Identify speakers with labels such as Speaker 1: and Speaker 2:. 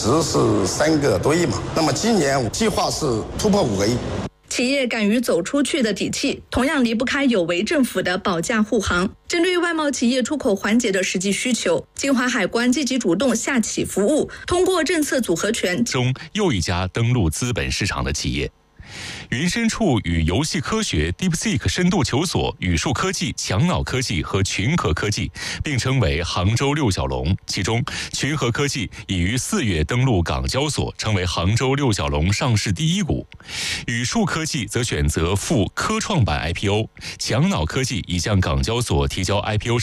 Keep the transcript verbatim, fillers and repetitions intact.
Speaker 1: 值是三个多亿嘛。那么今年计划是突破五个亿。
Speaker 2: 企业敢于走出去的底气，同样离不开有为政府的保驾护航。针对外贸企业出口环节的实际需求，金华海关积极主动下企服务，通过政策组合拳
Speaker 3: 中又一家登陆资本市场的企业。云深处与游戏科学、DeepSeek 深度求索、语数科技、强脑科技和群合科技并称为杭州六小龙，其中群合科技已于四月登陆港交所，成为杭州六小龙上市第一股。语数科技则选择赴科创板 I P O， 强脑科技已向港交所提交 I P O